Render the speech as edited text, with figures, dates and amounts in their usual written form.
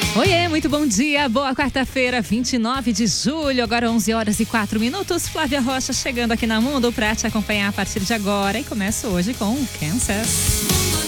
Oiê, muito bom dia, boa quarta-feira, 29 de julho, agora 11 horas e 4 minutos. Flávia Rocha chegando aqui na Mundo pra te acompanhar a partir de agora e começo hoje com Kansas.